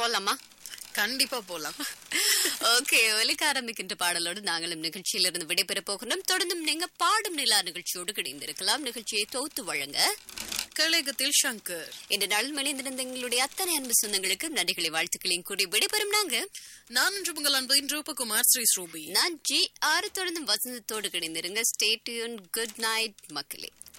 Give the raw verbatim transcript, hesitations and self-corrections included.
போலாமா? கண்டிப்பா போலாம். ஓகே, ஒலிக்க ஆரம்பிக்கின்ற பாடலோடு நாங்களும் நிகழ்ச்சியிலிருந்து விடைபெற போகிறோம். தொடர்ந்தும் நீங்க பாடும் நிலா நிகழ்ச்சியோடு கிடைந்திருக்கலாம். நிகழ்ச்சியை தொகுத்து வழங்க கலையகத்தில் சங்கர். இந்த நாளில் மணிந்திருந்த எங்களுடைய அத்தனை அன்பு சொந்தங்களுக்கு நன்றிகளை வாழ்த்துக்களையும் கூறி விடைபெறும் நாங்க. நான் இன்று உங்கள் அன்பு ரூபகுமார் ஸ்ரீ ஸ்ரூபி. நான் ஜி ஆறு. தொடர்ந்தும் வசந்தத்தோடு கிடைந்திருங்க. Stay tune. குட் நைட் மக்களே.